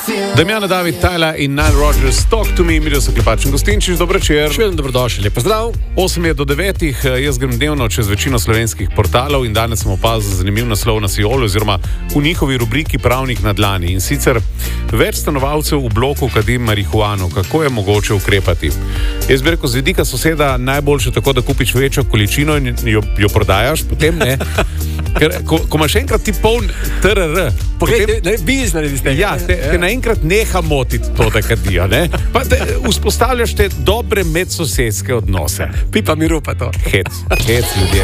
Damjana, David, Tyler in Nile Rodgers, Talk to me, Mirjo Klepač in Gostinčič, dobro večer. Še vedno dobrodošli, lep pozdrav. 8 je do 9, jaz grem dnevno čez večino slovenskih portalov in danes sem opazil zanimiv naslov na Siolu oziroma v njihovi rubriki Pravnik na dlani. In sicer več stanovalcev v bloku kadi marihuano, kako je mogoče ukrepati. Jaz bi rekel, z vidika soseda najboljše tako, da kupiš večjo količino in jo prodajaš, potem ne. Ker, ko imaš enkrat ti poln TRR, biznis naredi z tega. Ja, te naenkrat neha motiti to, da kadijo, ne? Pa vzpostavljaš te dobre medsosedske odnose. Pipa miru pa to. Hec ljudje.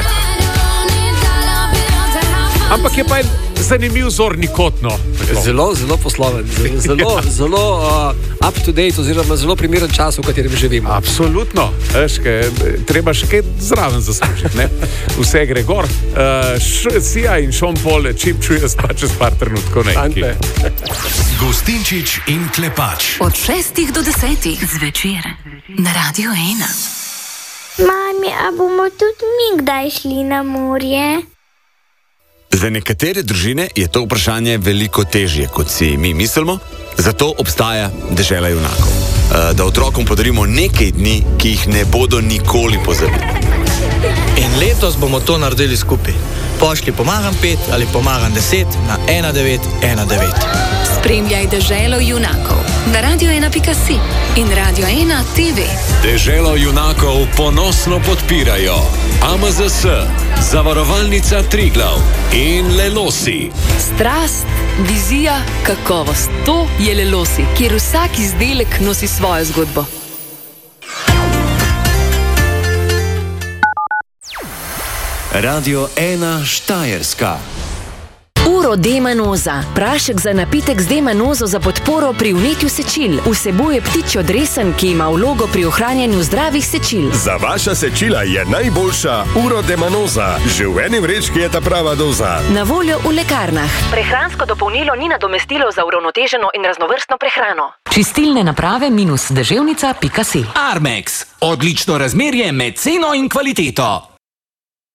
Ampak je pa en zanimiv zorni kot, no. Zelo posloven, zelo up to date oziroma zelo primeren čas, v katerem živimo. Absolutno. Treba še kaj zraven zaslužiti, ne? Vse gre gor. Sija in Sean Paul čipčuje pa čez par trenutkov nekaj. Gostinčič in Klepač. Od 6 do 10 zvečer na Radio 1. Mami, a bomo tudi mi kdaj šli na morje? Za nekatere družine je to vprašanje veliko težje, kot si mi mislimo, zato obstaja dežela junakov. Da otrokom podarimo nekaj dni, ki jih ne bodo nikoli pozabili. In letos bomo to naredili skupaj. Pošlji pomagam 5 ali pomagam 10 na 1919. Spremljaj deželo junakov na radio1.si in Radio 1 TV. Deželo junakov ponosno podpirajo AMZS, Zavarovalnica Triglav in Lelosi. Strast, vizija, kakovost. To je Lelosi, kjer vsak izdelek nosi svojo zgodbo. Radio 1 Štajerska. Uro D-manoza. Prašek za napitek z D-manozo za podporo pri vnetju sečil. Vsebuje ptičjo dresen, ki ima vlogo pri ohranjanju zdravih sečil. Za vaša sečila je najboljša Uro D-manoza. Že v eni vrečki je ta prava doza. Na voljo v lekarnah. Prehransko dopolnilo ni nadomestilo za uravnoteženo in raznovrstno prehrano. Čistilne naprave -deževnica.si. Armex. Odlično razmerje med ceno in kvaliteto.